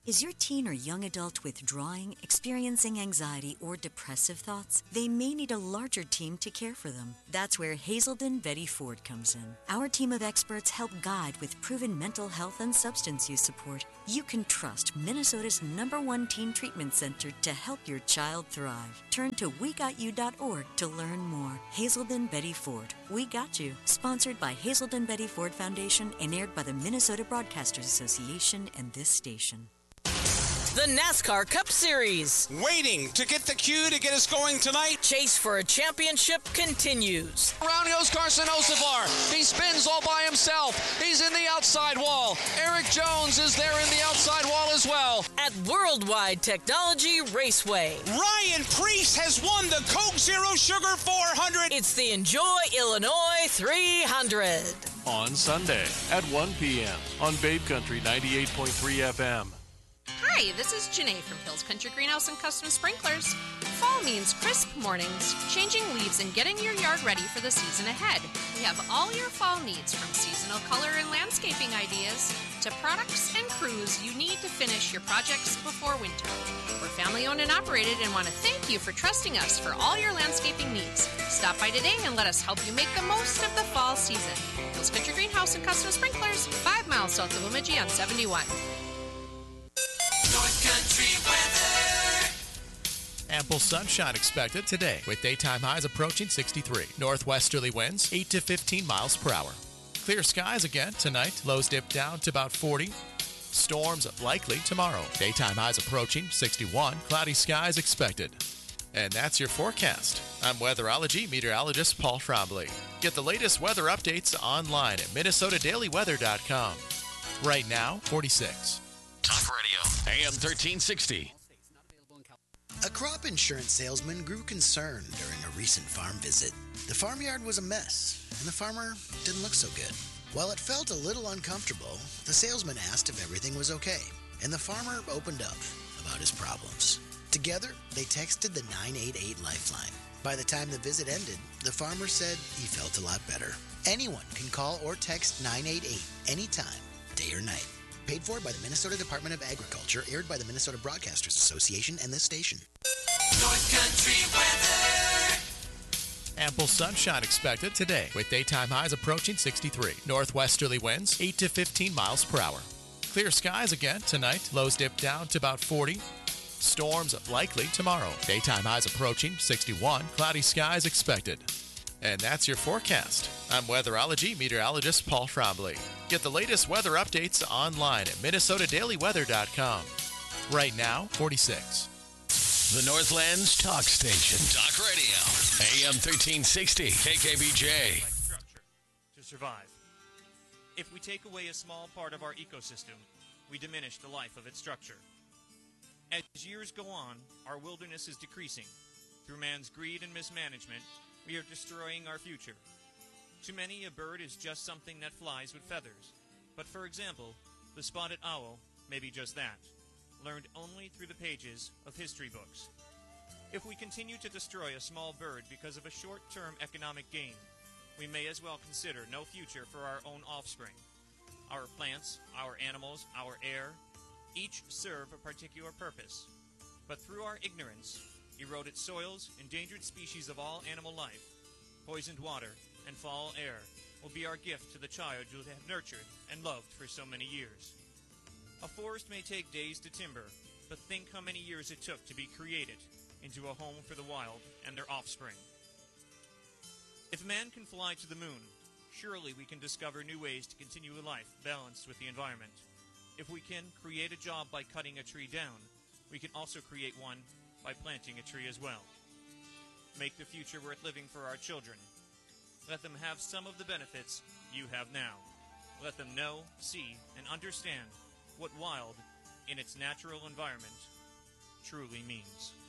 Is your teen or young adult withdrawing, experiencing anxiety, or depressive thoughts? They may need a larger team to care for them. That's where Hazelden Betty Ford comes in. Our team of experts help guide with proven mental health and substance use support. You can trust Minnesota's #1 teen treatment center to help your child thrive. Turn to WeGotYou.org to learn more. Hazelden Betty Ford. We Got You. Sponsored by Hazelden Betty Ford Foundation and aired by the Minnesota Broadcasters Association and this station. The NASCAR Cup Series. Waiting to get the cue to get us going tonight. Chase for a championship continues. Around goes Carson Hocevar. He spins all by himself. He's in the outside wall. Eric Jones is there in the outside wall as well. At Worldwide Technology Raceway. Ryan Preece has won the Coke Zero Sugar 400. It's the Enjoy Illinois 300. On Sunday at 1 p.m. on Babe Country 98.3 FM. Hi, this is Janae from Hills Country Greenhouse and Custom Sprinklers. Fall means crisp mornings, changing leaves, and getting your yard ready for the season ahead. We have all your fall needs, from seasonal color and landscaping ideas to products and crews you need to finish your projects before winter. We're family owned and operated and want to thank you for trusting us for all your landscaping needs. Stop by today and let us help you make the most of the fall season. Hills Country Greenhouse and Custom Sprinklers, 5 miles south of Bemidji on 71. North Country weather. Ample sunshine expected today with daytime highs approaching 63. Northwesterly winds 8 to 15 miles per hour. Clear skies again tonight. Lows dip down to about 40. Storms likely tomorrow. Daytime highs approaching 61. Cloudy skies expected. And that's your forecast. I'm weatherology meteorologist Paul Trombley. Get the latest weather updates online at MinnesotaDailyWeather.com. Right now, 46. Talk Radio, AM 1360. A crop insurance salesman grew concerned during a recent farm visit. The farmyard was a mess, and the farmer didn't look so good. While it felt a little uncomfortable, the salesman asked if everything was okay, and the farmer opened up about his problems. Together, they texted the 988 Lifeline. By the time the visit ended, the farmer said he felt a lot better. Anyone can call or text 988 anytime, day or night. Paid for by the Minnesota Department of Agriculture, aired by the Minnesota Broadcasters Association and this station. North Country weather. Ample sunshine expected today with daytime highs approaching 63. Northwesterly winds 8 to 15 miles per hour. Clear skies again tonight. Lows dip down to about 40. Storms likely tomorrow. Daytime highs approaching 61. Cloudy skies expected. And that's your forecast. I'm weatherology meteorologist Paul Trombley. Get the latest weather updates online at MinnesotaDailyWeather.com. Right now, 46. The Northland's Talk Station. Talk Radio, AM 1360, KKBJ. Structure to survive. If we take away a small part of our ecosystem, we diminish the life of its structure. As years go on, our wilderness is decreasing. Through man's greed and mismanagement, we are destroying our future. To many, a bird is just something that flies with feathers. But for example, the spotted owl may be just that, learned only through the pages of history books. If we continue to destroy a small bird because of a short-term economic gain, we may as well consider no future for our own offspring. Our plants, our animals, our air, each serve a particular purpose. But through our ignorance, eroded soils, endangered species of all animal life, poisoned water, and foul air will be our gift to the child you have nurtured and loved for so many years. A forest may take days to timber, but think how many years it took to be created into a home for the wild and their offspring. If man can fly to the moon, surely we can discover new ways to continue a life balanced with the environment. If we can create a job by cutting a tree down, we can also create one by planting a tree as well. Make the future worth living for our children. Let them have some of the benefits you have now. Let them know, see, and understand what wild, in its natural environment, truly means.